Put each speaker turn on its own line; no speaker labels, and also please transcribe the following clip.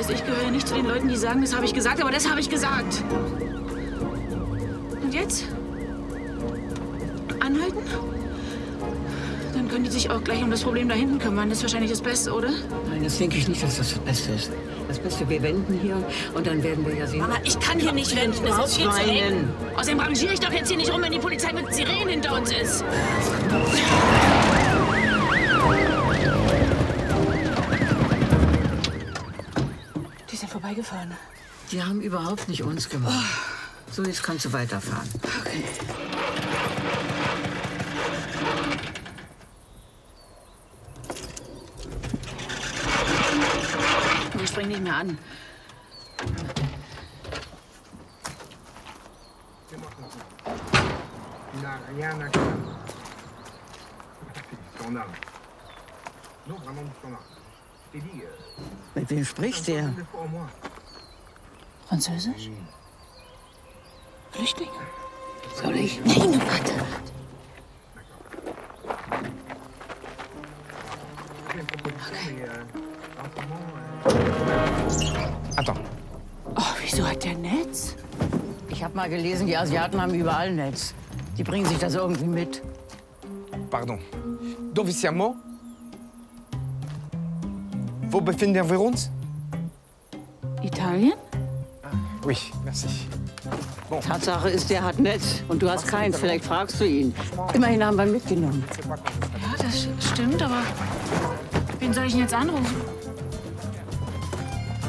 weiß, ich gehöre nicht zu den Leuten, die sagen, das habe ich gesagt, aber das habe ich gesagt. Und jetzt? Anhalten? Dann können die sich auch gleich um das Problem da hinten kümmern. Das ist wahrscheinlich das Beste, oder?
Nein, das denke ich nicht, dass das das Beste ist. Das Beste, wir wenden hier und dann werden wir ja sehen.
Mama, ich kann hier nicht wenden. Das ist viel zu eng. Außerdem rangiere ich doch jetzt hier nicht rum, wenn die Polizei mit Sirenen hinter uns ist. Die sind vorbeigefahren.
Die haben überhaupt nicht uns gemacht. So, jetzt kannst du weiterfahren.
Okay. Ich spring nicht mehr an.
Mit wem spricht der?
Französisch? Flüchtlinge?
Soll ich?
Nein, warte.
Attends.
Oh, wieso hat der Netz?
Ich habe mal gelesen, die Asiaten haben überall Netz. Die bringen sich das irgendwie mit.
Pardon. Dove siamo? Wo befinden wir uns?
Italien?
Oui, merci. Bon.
Tatsache ist, der hat Netz und du hast keins. Vielleicht fragst du ihn. Immerhin haben wir ihn mitgenommen.
Ja, das stimmt, aber wen soll ich denn jetzt anrufen?